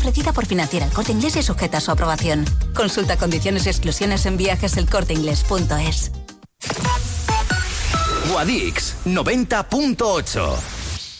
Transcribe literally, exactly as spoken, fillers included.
ofrecida por Financiera El Corte Inglés y sujeta a su aprobación. Consulta condiciones y exclusiones en viajes el corte inglés punto es. Guadix noventa punto ocho.